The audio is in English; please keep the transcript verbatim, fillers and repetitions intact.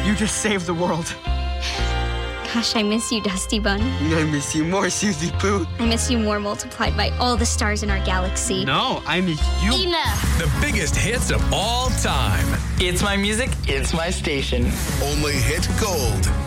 You just saved the world. Gosh, I miss you, Dusty Bun. I miss you more, Susie Pooh. I miss you more multiplied by all the stars in our galaxy. No, I miss you. Enough! The biggest hits of all time. It's my music, it's my station. Only hit gold.